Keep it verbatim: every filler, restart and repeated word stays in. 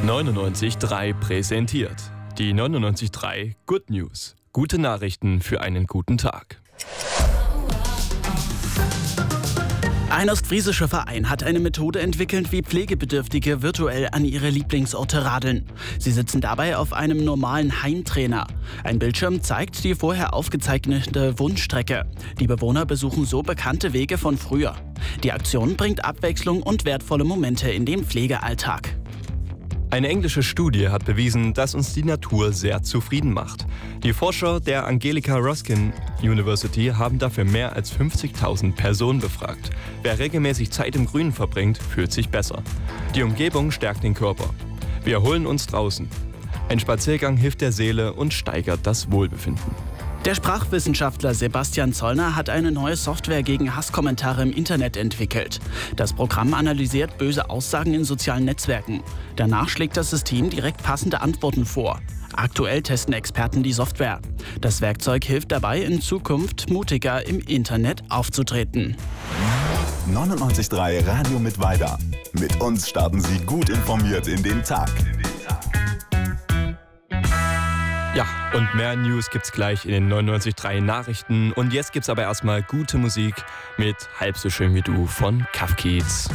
neunundneunzig Komma drei präsentiert. Die neunundneunzig Komma drei Good News. Gute Nachrichten für einen guten Tag. Ein ostfriesischer Verein hat eine Methode entwickelt, wie Pflegebedürftige virtuell an ihre Lieblingsorte radeln. Sie sitzen dabei auf einem normalen Heimtrainer. Ein Bildschirm zeigt die vorher aufgezeichnete Wunschstrecke. Die Bewohner besuchen so bekannte Wege von früher. Die Aktion bringt Abwechslung und wertvolle Momente in den Pflegealltag. Eine englische Studie hat bewiesen, dass uns die Natur sehr zufrieden macht. Die Forscher der Angelica Ruskin University haben dafür mehr als fünfzigtausend Personen befragt. Wer regelmäßig Zeit im Grünen verbringt, fühlt sich besser. Die Umgebung stärkt den Körper. Wir erholen uns draußen. Ein Spaziergang hilft der Seele und steigert das Wohlbefinden. Der Sprachwissenschaftler Sebastian Zollner hat eine neue Software gegen Hasskommentare im Internet entwickelt. Das Programm analysiert böse Aussagen in sozialen Netzwerken. Danach schlägt das System direkt passende Antworten vor. Aktuell testen Experten die Software. Das Werkzeug hilft dabei, in Zukunft mutiger im Internet aufzutreten. neunundneunzig Komma drei Radio Mittweida. Mit uns starten Sie gut informiert in den Tag. Ja, und mehr News gibt's gleich in den neunundneunzig Komma drei Nachrichten. Und jetzt gibt's aber erstmal gute Musik mit Halb so schön wie du von Kafkiez.